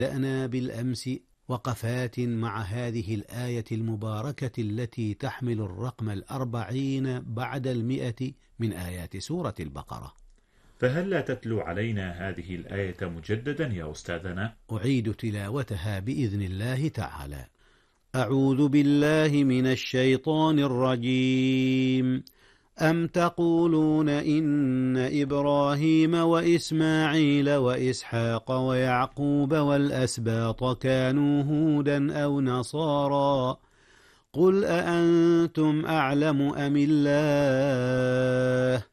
بدأنا بالأمس وقفات مع هذه الآية المباركة التي تحمل الرقم 40 بعد 100 من آيات سورة البقرة. فهل لا تتلو علينا هذه الآية مجددا يا أستاذنا؟ أعيد تلاوتها بإذن الله تعالى. أعوذ بالله من الشيطان الرجيم. أم تقولون إن إبراهيم وإسماعيل وإسحاق ويعقوب والأسباط كانوا هودا أو نصارى قل أأنتم أعلم أم الله